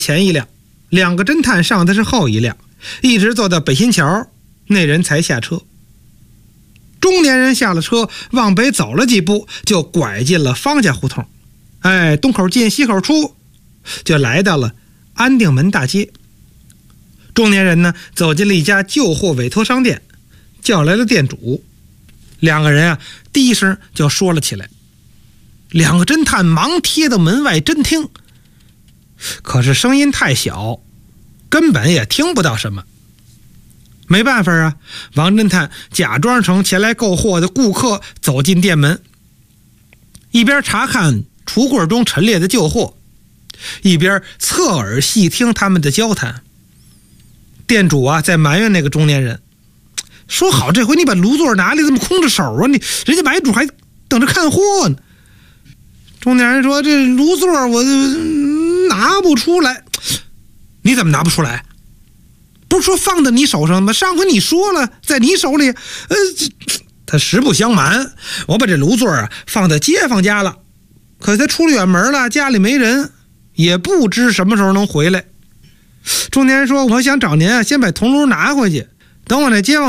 前一辆，2个侦探上的是后一辆，一直坐到北新桥，那人才下车。中年人下了车，往北走了几步，就拐进了方家胡同。东口进西口出，就来到了安定门大街。中年人呢，走进了一家旧货委托商店，叫来了店主。2个人第一声就说了起来。2个侦探忙贴到门外侦听，可是声音太小，根本也听不到什么。没办法王侦探假装成前来购货的顾客，走进店门，一边查看橱柜中陈列的旧货，一边侧耳细听他们的交谈。店主在埋怨那个中年人，说好这回你把炉座拿来这么空着手你人家买主还等着看货呢。中年人说，这炉座我拿不出来。你怎么拿不出来？不是说放在你手上吗？上回你说了在你手里。他实不相瞒，我把这炉座放在街坊家了，可是他出了远门了，家里没人，也不知什么时候能回来。中年人说，我想找您先把铜炉拿回去，等我那街坊